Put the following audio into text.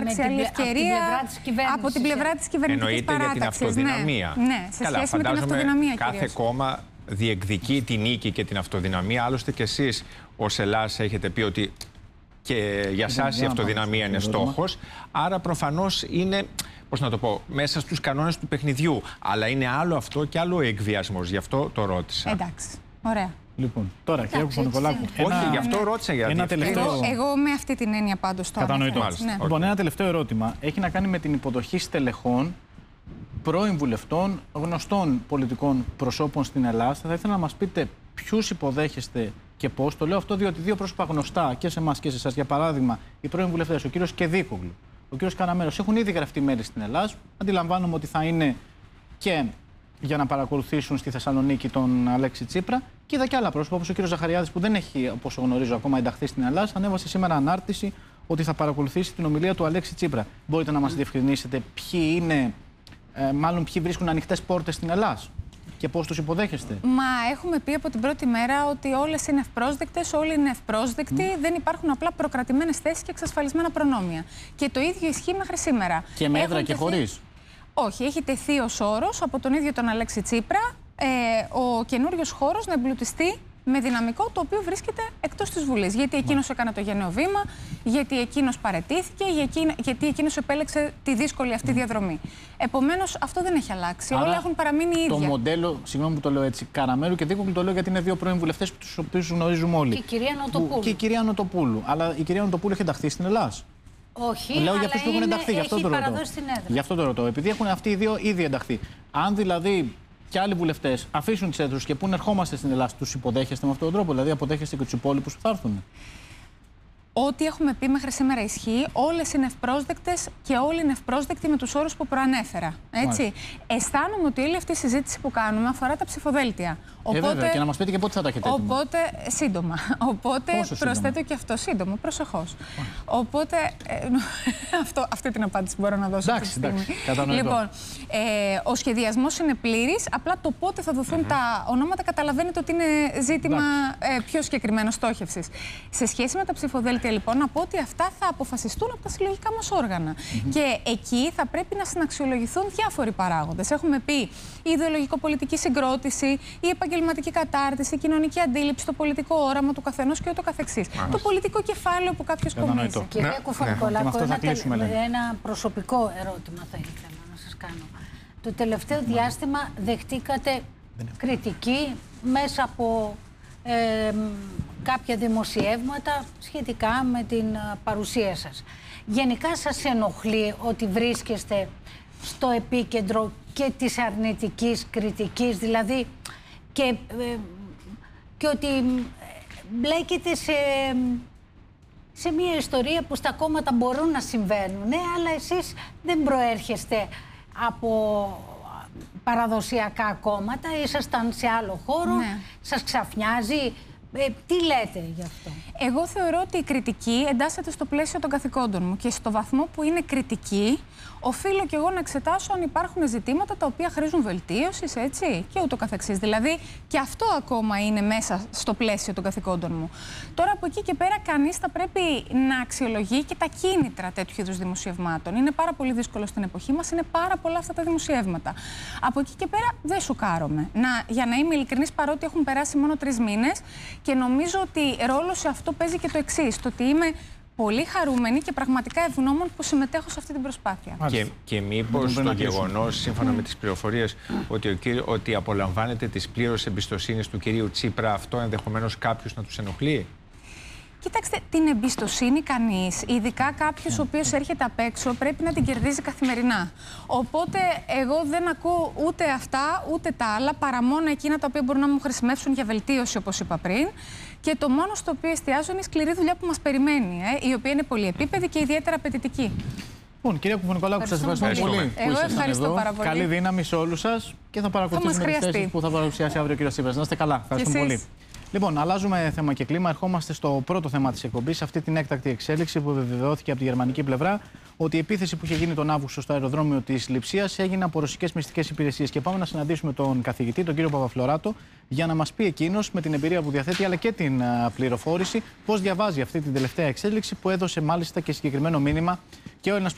υπάρξει άλλη ευκαιρία από την πλευρά της κυβερνητικής παράταξης. Εννοείται για την αυτοδυναμία. Ναι, σε σχέση με την αυτοδυναμία κάθε κυρίως. κόμμα διεκδικεί την νίκη και την αυτοδυναμία. Άλλωστε και εσείς ως Ελλάς έχετε πει ότι και για σας η αυτοδυναμία είναι στόχος. Άρα προφανώς είναι, πώς να το πω, μέσα στους κανόνες του παιχνιδιού. Αλλά είναι άλλο αυτό και άλλο ο εκβιασμός. Γι' αυτό το ρώτησα. Εντάξει, ωραία. Λοιπόν, τώρα κύριε Κουφωνικολάκου. Όχι, γι' αυτό ρώτησα. Ένα τελευταίο. Εγώ με αυτή την έννοια πάντως το κατανοητό. Ναι. Λοιπόν, ένα τελευταίο ερώτημα. Έχει να κάνει με την υποδοχή στελεχών, πρώην βουλευτών, γνωστών πολιτικών προσώπων στην Ελλάδα. Θα ήθελα να μας πείτε ποιους υποδέχεστε και πώς. Το λέω αυτό διότι δύο πρόσωπα γνωστά και σε εμάς και σε εσάς. Για παράδειγμα, οι πρώην βουλευτές, ο κύριος Κεδίκογλου, ο κύριος Καραμέρος, έχουν ήδη γραφτεί μέρη στην Ελλάδα. Αντιλαμβάνομαι ότι θα είναι και για να παρακολουθήσουν στη Θεσσαλονίκη τον Αλέξη Τσίπρα. Και είδα και άλλα πρόσωπα, όπως ο κύριος Ζαχαριάδης, που δεν έχει, όπως γνωρίζω, ακόμα ενταχθεί στην Ελλάδα. Ανέβασε σήμερα ανάρτηση ότι θα παρακολουθήσει την ομιλία του Αλέξη Τσίπρα. Μπορείτε να μας διευκρινίσετε ποιοι είναι, μάλλον ποιοι βρίσκουν ανοιχτές πόρτες στην Ελλάδα και πώς τους υποδέχεστε? Μα έχουμε πει από την πρώτη μέρα ότι όλες είναι ευπρόσδεκτες, όλοι είναι ευπρόσδεκτοι, δεν υπάρχουν απλά προκρατημένες θέσεις και εξασφαλισμένα προνόμια. Και το ίδιο ισχύει μέχρι σήμερα. Και με έδρα και χωρίς? Όχι, έχει τεθεί ως όρος από τον ίδιο τον Αλέξη Τσίπρα ο καινούριος χώρος να εμπλουτιστεί με δυναμικό το οποίο βρίσκεται εκτός της Βουλής. Γιατί εκείνος έκανε το γενναίο βήμα, γιατί εκείνος παραιτήθηκε, γιατί εκείνος επέλεξε τη δύσκολη αυτή διαδρομή. Επομένως, αυτό δεν έχει αλλάξει. Άρα, όλα έχουν παραμείνει ίδια. Το μοντέλο, συγγνώμη που το λέω έτσι, Καραμέρου και Δίκογλου, το λέω γιατί είναι δύο πρώην βουλευτές τους οποίους γνωρίζουμε όλοι. Και η κυρία Νοτοπούλου. Και η κυρία Νοτοπούλου. Αλλά η κυρία Νοτοπούλου έχει ενταχθεί στην Ελλάδα? Όχι, λέω για αυτούς που έχουν ενταχθεί, γι' αυτό το ρωτώ. Γι' αυτό το ρωτώ. Επειδή έχουν αυτοί οι δύο ήδη ενταχθεί. Αν δηλαδή και άλλοι βουλευτές αφήσουν τις έδρες και πούν ερχόμαστε στην Ελλάδα, τους υποδέχεστε με αυτόν τον τρόπο? Δηλαδή αποδέχεστε και τους υπόλοιπους που θα έρθουν? Ό,τι έχουμε πει μέχρι σήμερα ισχύει. Όλες είναι ευπρόσδεκτες και όλοι είναι ευπρόσδεκτοι με τους όρους που προανέφερα. Έτσι. Αισθάνομαι ότι όλη αυτή η συζήτηση που κάνουμε αφορά τα ψηφοδέλτια. Οπότε, βέβαια, και να μας πείτε και πότε θα τα έχετε έτοιμα. Οπότε, σύντομα. Οπότε προσθέτω και αυτό σύντομα, προσεχώς. Οπότε, αυτή την απάντηση μπορώ να δώσω. Εντάξει, κατανοητό. Λοιπόν, ο σχεδιασμός είναι πλήρης, απλά το πότε θα δοθούν τα ονόματα καταλαβαίνετε ότι είναι ζήτημα πιο συγκεκριμένο στόχευσης. Σε σχέση με τα ψηφοδέλτια, λοιπόν, να πω ότι αυτά θα αποφασιστούν από τα συλλογικά μας όργανα. Και εκεί θα πρέπει να συναξιολογηθούν διάφοροι παράγοντες. Έχουμε πει η ιδεολογικο-πολιτική συγκρότηση, η επαγγελματική κατάρτιση, η κοινωνική αντίληψη, το πολιτικό όραμα του καθενός και ούτω καθεξής. Το πολιτικό κεφάλαιο που κάποιος κομίζει. Κυρία Κουφωνικολάκου, ένα προσωπικό ερώτημα θα ήθελα να σας κάνω. Το τελευταίο διάστημα δεχτήκατε κριτική μέσα από κάποια δημοσιεύματα σχετικά με την παρουσία σας. Γενικά σας ενοχλεί ότι βρίσκεστε στο επίκεντρο και της αρνητικής κριτικής, δηλαδή και ότι μπλέκεται σε μια ιστορία που στα κόμματα μπορούν να συμβαίνουν, αλλά εσείς δεν προέρχεστε από παραδοσιακά κόμματα, ήσασταν σε άλλο χώρο, σας ξαφνιάζει. Τι λέτε γι' αυτό? Εγώ θεωρώ ότι η κριτική εντάσσεται στο πλαίσιο των καθηκόντων μου και στο βαθμό που είναι κριτική, οφείλω και εγώ να εξετάσω αν υπάρχουν ζητήματα τα οποία χρήζουν βελτίωσης, έτσι, και ούτω καθεξής. Δηλαδή, και αυτό ακόμα είναι μέσα στο πλαίσιο των καθηκόντων μου. Τώρα, από εκεί και πέρα, κανείς θα πρέπει να αξιολογεί και τα κίνητρα τέτοιου είδους δημοσιευμάτων. Είναι πάρα πολύ δύσκολο στην εποχή μας, είναι πάρα πολλά αυτά τα δημοσιεύματα. Από εκεί και πέρα, δεν σοκάρομαι. Για να είμαι ειλικρινής, παρότι έχουν περάσει μόνο 3 μήνες, και νομίζω ότι ρόλο σε αυτό παίζει και το εξής, το ότι είμαι πολύ χαρούμενη και πραγματικά ευγνώμων που συμμετέχω σε αυτή την προσπάθεια. Και μήπως το γεγονός, σύμφωνα με τις πληροφορίες, ότι απολαμβάνετε της πλήρους εμπιστοσύνης του κυρίου Τσίπρα, αυτό ενδεχομένως κάποιους να τους ενοχλεί? Κοιτάξτε, την εμπιστοσύνη κανείς, ειδικά κάποιος ο οποίος έρχεται απ' έξω, πρέπει να την κερδίζει καθημερινά. Οπότε εγώ δεν ακούω ούτε αυτά ούτε τα άλλα, παρά μόνο εκείνα τα οποία μπορούν να μου χρησιμεύσουν για βελτίωση, όπως είπα πριν. Και το μόνο στο οποίο εστιάζω είναι η σκληρή δουλειά που μας περιμένει, η οποία είναι πολυεπίπεδη και ιδιαίτερα απαιτητική. Λοιπόν, κυρία Κουφωνικολάκου, σας ευχαριστώ πολύ. Εγώ ευχαριστώ πάρα πολύ. Καλή δύναμη σε όλους σας και θα παρακολουθήσουμε τις θέσεις που θα παρουσιάσει αύριο ο κύριος Τσίπρας. Να είστε καλά. Ευχαριστούμε πολύ. Λοιπόν, αλλάζουμε θέμα και κλίμα. Ερχόμαστε στο πρώτο θέμα της εκπομπής, αυτή την έκτακτη εξέλιξη που επιβεβαιώθηκε από τη γερμανική πλευρά ότι η επίθεση που είχε γίνει τον Αύγουστο στο αεροδρόμιο της Λειψίας έγινε από ρωσικές μυστικές υπηρεσίες. Και πάμε να συναντήσουμε τον καθηγητή, τον κύριο Παπαφλωράτο, για να μας πει εκείνος με την εμπειρία που διαθέτει αλλά και την πληροφόρηση πώς διαβάζει αυτή την τελευταία εξέλιξη που έδωσε μάλιστα και συγκεκριμένο μήνυμα και ο Έλληνας